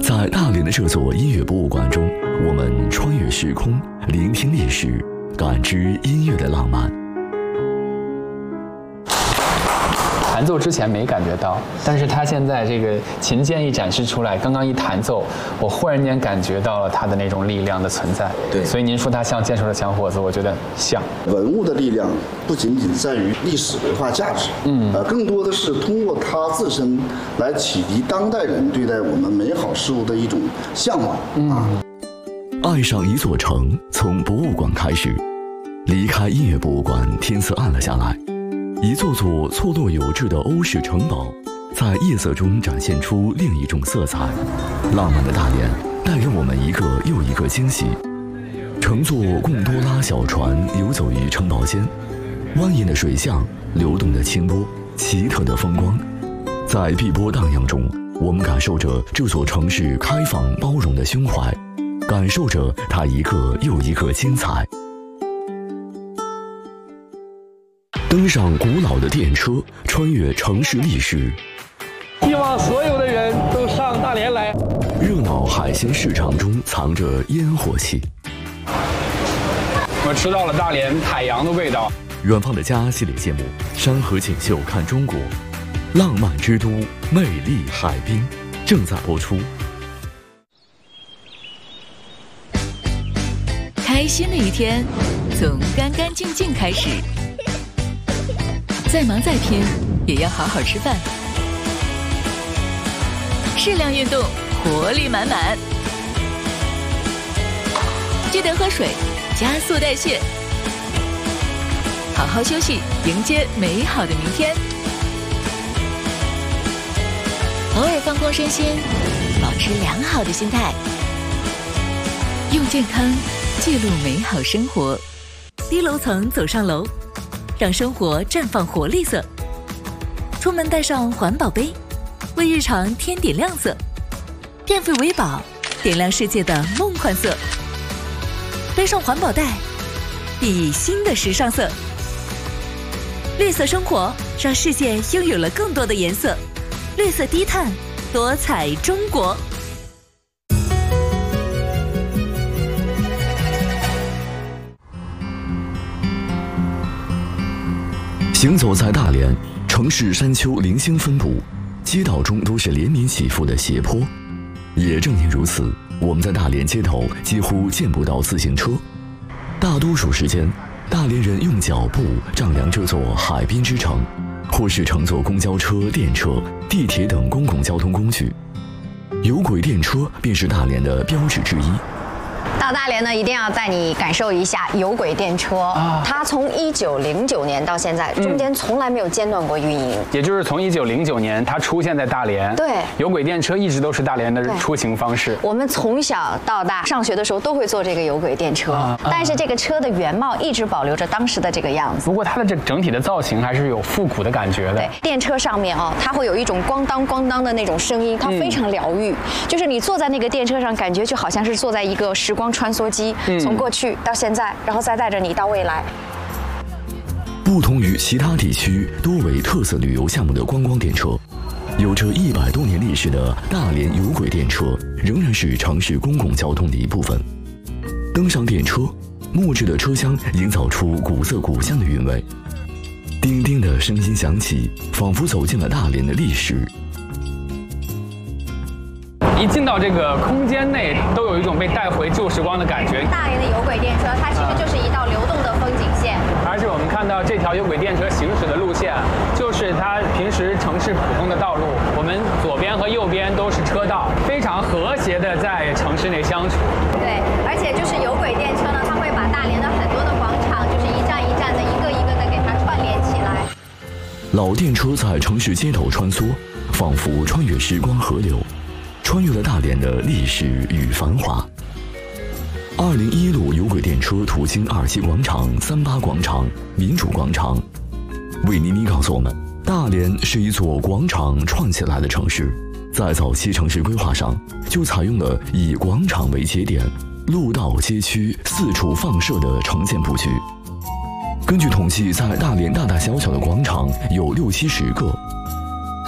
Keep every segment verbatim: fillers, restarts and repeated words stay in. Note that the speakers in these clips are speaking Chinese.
在大连的这座音乐博物馆中，我们穿越时空，聆听历史，感知音乐的浪漫。 弹奏之前没感觉到，但是他现在这个琴键一展示出来，刚刚一弹奏，我忽然间感觉到了他的那种力量的存在。 对， 所以您说他像健硕的小伙子，我觉得像。 文物的力量不仅仅在于历史文化价值，嗯，呃，更多的是通过它自身来启迪当代人对待我们美好事物的一种向往。嗯，啊、 爱上一座城，从博物馆开始。离开音乐博物馆，天色暗了下来。一座座错落有致的欧式城堡，在夜色中展现出另一种色彩。浪漫的大连带给我们一个又一个惊喜。乘坐贡多拉小船游走于城堡间，蜿蜒的水巷，流动的清波，奇特的风光。在碧波荡漾中，我们感受着这座城市开放包容的胸怀，感受着它一个又一个精彩。登上古老的电车，穿越城市历史。 希望所有的人都上大连来。 热闹海鲜市场中藏着烟火气。 我吃到了大连海洋的味道。 远方的家系列节目《山河锦绣看中国》，浪漫之都，魅力海滨，正在播出。 开心的一天，从干干净净开始。再忙再拼，也要好好吃饭。适量运动，活力满满。记得喝水，加速代谢。好好休息，迎接美好的明天。偶尔放空身心，保持良好的心态。用健康记录美好生活。低楼层走上楼。让生活绽放活力色，出门带上环保杯，为日常添点亮色。电费为宝，点亮世界的梦幻色。背上环保袋，熠熠新的时尚色。绿色生活，让世界拥有了更多的颜色。绿色低碳，多彩中国。 行走在大连，城市山丘零星分布，街道中都是连绵起伏的斜坡。也正因如此，我们在大连街头几乎见不到自行车。大多数时间，大连人用脚步丈量这座海滨之城，或是乘坐公交车、电车、地铁等公共交通工具。有轨电车便是大连的标志之一。 到大连呢，一定要带你感受一下有轨电车。啊、它从一九零九年到现在，中间从来没有间断过运营。 嗯、也就是从一九零九年它出现在大连， 对， 有轨电车一直都是大连的出行方式。 我们从小到大上学的时候都会坐这个有轨电车，啊啊、但是这个车的原貌一直保留着当时的这个样子。 不过它的这整体的造型还是有复古的感觉的。 对，电车上面哦，它会有一种咣当咣当的那种声音，它非常疗愈。嗯、就是你坐在那个电车上，感觉就好像是坐在一个时光穿梭机。从过去到现在，然后再带着你到未来。 不同于其他地区多为特色旅游项目的观光电车，有着一百多年历史的大连有轨电车仍然是城市公共交通的一部分。登上电车，木质的车厢营造出古色古香的韵味，叮叮的声音响起，仿佛走进了大连的历史。 一进到这个空间内，都有一种被带回旧时光的感觉。 大连的有轨电车，它其实就是一道流动的风景线。 而且我们看到这条有轨电车行驶的路线，就是它平时城市普通的道路。我们左边和右边都是车道，非常和谐的在城市内相处。 对，而且就是有轨电车呢，它会把大连的很多的广场，就是一站一站的，一个一个的给它串联起来。 老电车在城市街头穿梭，仿佛穿越时光河流。穿越了大连的历史与繁华。二零一路有轨电车途经二七广场、三八广场、民主广场。维尼尼告诉我们，大连是一座广场串起来的城市，在早期城市规划上就采用了以广场为节点，路道街区四处放射的城建布局。根据统计，在大连大大小小的广场有六七十个。透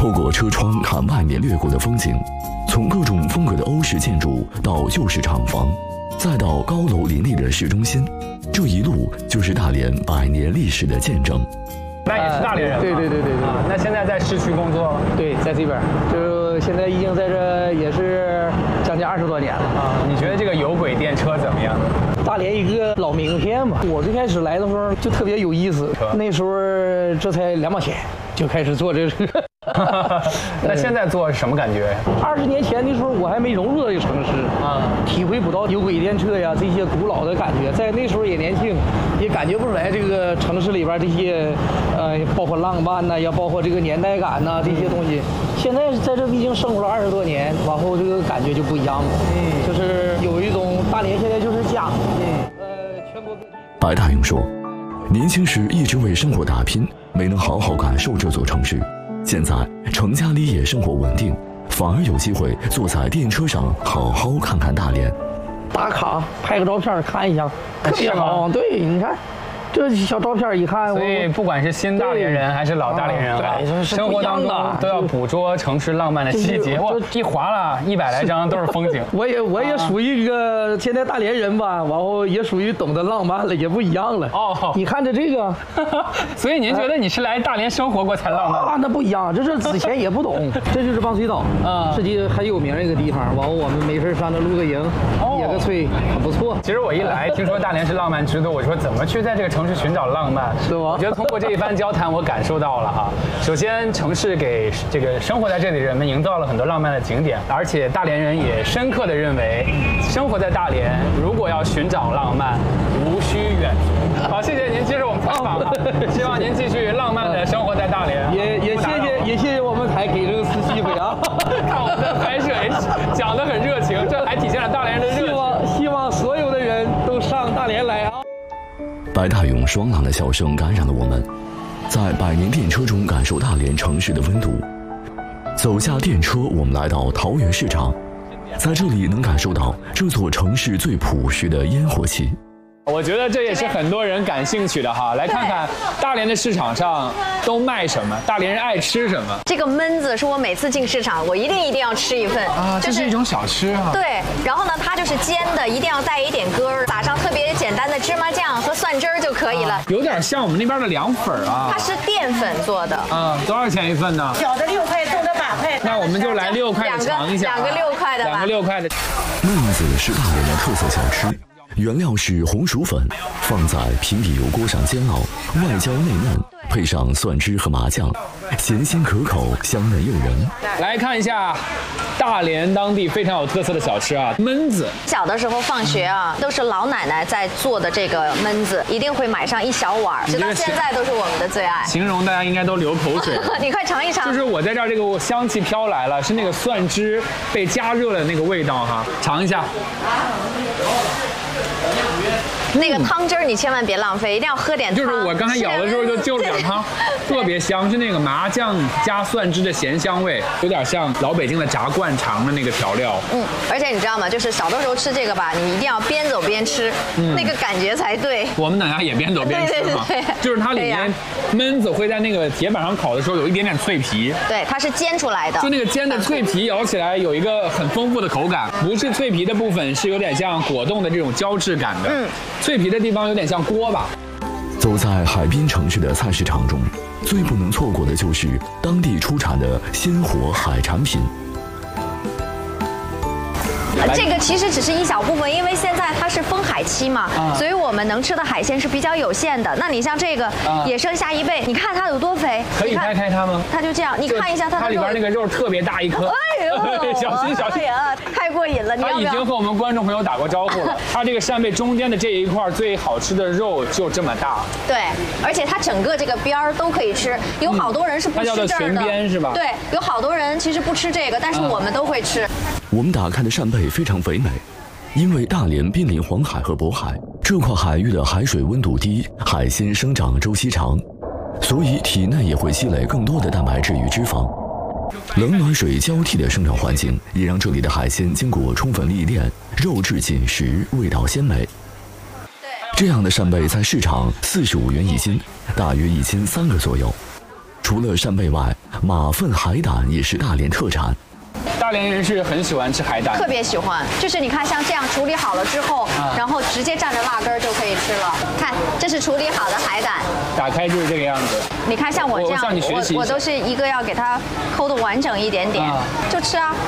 透过车窗看外面掠过的风景，从各种风格的欧式建筑到旧式厂房，再到高楼林立的市中心，这一路就是大连百年历史的见证。 那也是大连人、 呃、对对对对对、 啊。那现在在市区工作？ 对，在这边，就现在已经在这也是将近二十多年了啊。你觉得这个有轨电车怎么样？ 大连一个老名片嘛。我最开始来的时候就特别有意思，那时候这才两毛钱就开始做这个。 那现在做什么感觉？ 二十年前的时候，我还没融入这个城市啊，体会不到有轨电车呀这些古老的感觉。在那时候也年轻，也感觉不出来这个城市里边这些，呃，包括浪漫呐，也包括这个年代感呐这些东西。现在在这毕竟生活了二十多年，往后这个感觉就不一样了。嗯，就是有一种大连现在就是家。嗯，呃，全国各地。 白大勇说，年轻时一直为生活打拼，没能好好感受这座城市。现在成家立业，生活稳定，反而有机会坐在电车上好好看看大连， 打卡拍个照片看一下，特别好。对，你看这小照片一看， 所以不管是新大连人还是老大连人啊，生活当中都要捕捉城市浪漫的细节。哇，一划了一百来张都是风景。 我也我也属于一个现在大连人吧，然后也属于懂得浪漫了，也不一样了。哦，你看着这个， 所以您觉得你是来大连生活过才浪漫啊？那不一样，这是之前也不懂。这就是棒槌岛啊，是一很有名的一个地方。然后我们没事上这露个营，野个炊，很不错。 其实我一来听说大连是浪漫之都，我说怎么去在这个城市寻找浪漫？ 是吗？ 我觉得通过这一番交谈，我感受到了哈。首先，城市给这个生活在这里的人们营造了很多浪漫的景点，而且大连人也深刻地认为，生活在大连如果要寻找浪漫，无需远足。好，谢谢您接受我们采访啊，希望您继续浪漫地生活在大连。 也也谢谢也谢谢我们台给这个次机会啊， 看我们的拍摄也讲得很热情，这还体现了大连人的热情。 希望希望所有的人都上大连来啊。 白大勇爽朗的笑声感染了我们，在百年电车中感受大连城市的温度。走下电车，我们来到桃园市场，在这里能感受到这座城市最朴实的烟火气。 我觉得这也是很多人感兴趣的哈，来看看大连的市场上都卖什么，大连人爱吃什么。 这个焖子是我每次进市场，我一定一定要吃一份啊，这是一种小吃啊。 对，然后呢，它就是煎的，一定要带一点根儿，打上特别简单的芝麻酱和蒜汁儿就可以了。 有点像我们那边的凉粉啊。 它是淀粉做的。 啊，多少钱一份呢？ 小的六块，中的八块。 那我们就来六块的尝一下。 两个六块的吧。 两个六块的。 焖子是大连的特色小吃。原料是红薯粉，放在平底油锅上煎熬，外焦内嫩，配上蒜汁和麻酱，咸鲜可口，香嫩诱人。 来看一下大连当地非常有特色的小吃啊，焖子。 小的时候放学啊，都是老奶奶在做的这个焖子，一定会买上一小碗，直到现在都是我们的最爱。 形容大家应该都流口水。 你快尝一尝。 就是我在这儿，这个香气飘来了，是那个蒜汁被加热了那个味道哈，尝一下。 那个汤汁儿你千万别浪费，一定要喝点汤。 就是我刚才咬的时候就就了点汤，特别香，是那个麻酱加蒜汁的咸香味，有点像老北京的炸灌肠的那个调料。 嗯，而且你知道吗？就是小的时候吃这个吧，你一定要边走边吃，嗯、那个感觉才对。 我们等下也边走边吃嘛，对对对对，就是它里面焖子会在那个铁板上烤的时候有一点点脆皮， 对，它是煎出来的， 就那个煎的脆皮咬起来有一个很丰富的口感，不是脆皮的部分是有点像果冻的这种胶质感的，嗯，脆皮的地方有点像锅巴。 走在海滨城市的菜市场中，最不能错过的就是当地出产的鲜活海产品。 这个其实只是一小部分，因为现在它是封海期嘛，啊、所以我们能吃的海鲜是比较有限的。那你像这个、啊、野生虾一贝，你看它有多肥？ 可以掰开它吗？ 它就这样，你看一下它的肉， 它里边那个肉特别大一颗。 哎呦， 小心小心！ 哎呀，太过瘾了！你要不要？ 它已经和我们观众朋友打过招呼了。它这个扇贝中间的这一块最好吃的肉就这么大。 对，而且它整个这个边儿都可以吃。有好多人是不吃这儿的。 它叫做裙边是吧？ 对，有好多人其实不吃这个，但是我们都会吃。啊、 我们打开的扇贝非常肥美。因为大连濒临黄海和渤海，这块海域的海水温度低，海鲜生长周期长，所以体内也会积累更多的蛋白质与脂肪。冷暖水交替的生长环境，也让这里的海鲜经过充分历练，肉质紧实，味道鲜美。这样的扇贝在市场四十五元一斤，大约一斤三个左右。 除了扇贝外，马粪海胆也是大连特产。 大连人是很喜欢吃海胆， 特别喜欢。就是你看，像这样处理好了之后，啊、然后直接蘸着辣根儿就可以吃了。看，这是处理好的海胆， 打开就是这个样子。 你看，像我这样， 我, 我, 我, 我都是一个要给它抠的完整一点点，啊、就吃啊。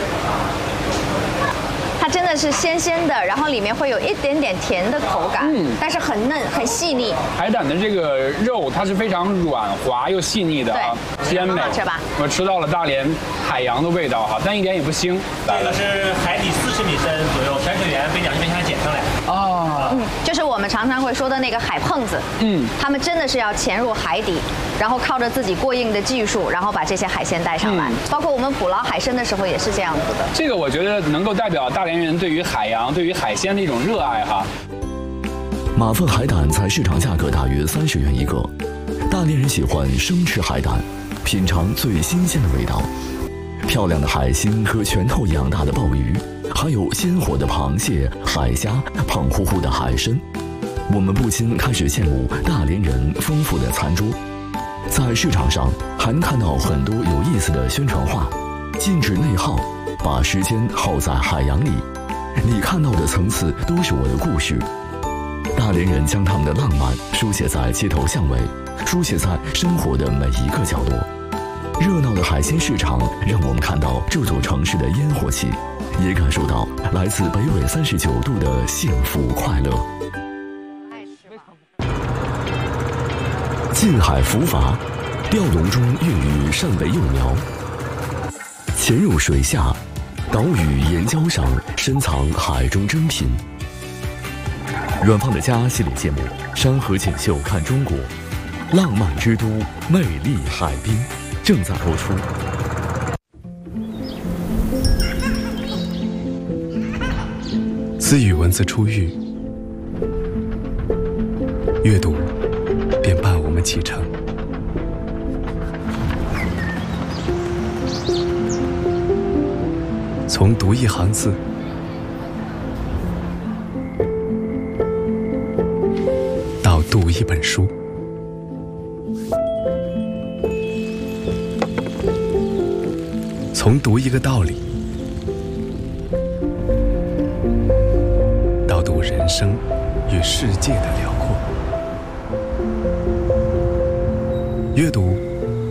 它真的是鲜鲜的，然后里面会有一点点甜的口感，嗯，但是很嫩很细腻。 海胆的这个肉它是非常软滑又细腻的啊，鲜美， 是吧？ 我吃到了大连海洋的味道哈，但一点也不腥。 这个是海底四十米深左右，潜水员被两边向下捡上来。 啊， 嗯，就是我们常常会说的那个海碰子，嗯，他们真的是要潜入海底，然后靠着自己过硬的技术，然后把这些海鲜带上来。嗯、包括我们捕捞海参的时候也是这样子的。 这个我觉得能够代表大连人对于海洋、对于海鲜的一种热爱哈。 马粪海胆在市场价格大约三十元一个，大连人喜欢生吃海胆，品尝最新鲜的味道。漂亮的海星和拳头一样大的鲍鱼，还有鲜活的螃蟹、海虾、胖乎乎的海参，我们不禁开始羡慕大连人丰富的餐桌。在市场上还能看到很多有意思的宣传画，禁止内耗，把时间耗在海洋里。你看到的层次都是我的故事。大连人将他们的浪漫书写在街头巷尾，书写在生活的每一个角落。热闹的海鲜市场让我们看到这座城市的烟火气，也感受到来自北纬三十九度的幸福快乐。近海浮筏，钓笼中孕育善为幼苗。潜入水下，岛屿岩礁上深藏海中珍品。远方的家系列节目《山河锦绣看中国》，浪漫之都，魅力海滨，正在播出。 自与文字初遇，阅读便伴我们启程。从读一行字，到读一本书，从读一个道理，到读人生与世界的辽阔。阅读